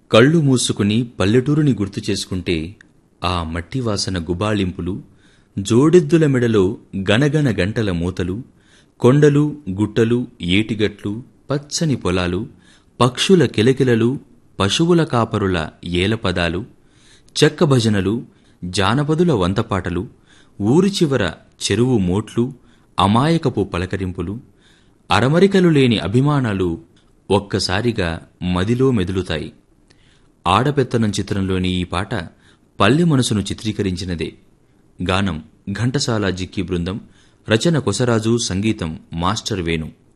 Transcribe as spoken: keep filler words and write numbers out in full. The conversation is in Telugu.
కళ్ళు మూసుకుని పల్లెటూరుని గుర్తు చేసుకుంటే ఆ మట్టి వాసన గుబాళింపులు, జోడెద్దుల మెడలో గనగన గంటల మూతలు, కొండలు గుట్టలు ఏటిగట్లు, పచ్చని పొలాలు, పక్షుల కిలకిలలు, పశువుల కాపరుల ఏలపదాలు, చెక్క భజనలు, జానపదుల వంతపాటలు, ఊరి చివర చెరువు మోట్లు, అమాయకపు పలకరింపులు, అరమరికలు లేని అభిమానాలు ఒక్కసారిగా మదిలో మెదులుతాయి. ఆడపెత్తనం చిత్రంలోని ఈ పాట పల్లె మనసును చిత్రీకరించినదే. గానం ఘంటసాల జిక్కి బృందం, రచన కొసరాజు, సంగీతం మాస్టర్ వేణు.